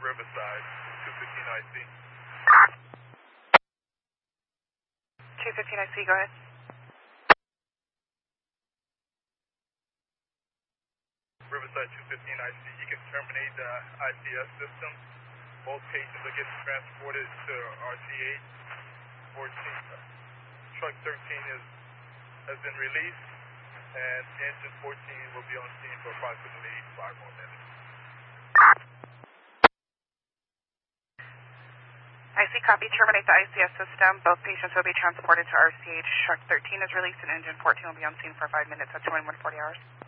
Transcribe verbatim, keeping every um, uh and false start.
Riverside, two fifteen I C. two fifteen I C, go ahead. Riverside two fifteen I C. You can terminate the I C S system. Both patients are getting transported to R C H. fourteen, truck thirteen is, has been released, and engine fourteen will be on scene for approximately five more minutes. I C, copy. Terminate the I C S system. Both patients will be transported to R C H. Truck thirteen is released, and engine fourteen will be on scene for five minutes at twenty-one forty hours.